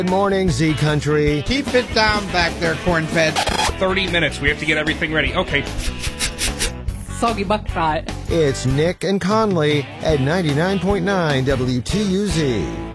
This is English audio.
Good morning, Z Country. Keep it down back there, corn-fed. 30 minutes. We have to get everything ready. Okay. Soggy buckshot. It's Nick and Conley at 99.9 WTUZ.